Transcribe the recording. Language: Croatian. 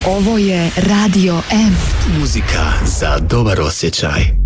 Ovo je Radio M. Muzika za dobar osjećaj.